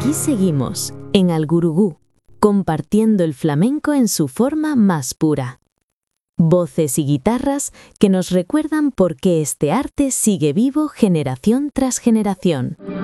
aquí seguimos, en Algurugú, compartiendo el flamenco en su forma más pura. Voces y guitarras que nos recuerdan por qué este arte sigue vivo generación tras generación.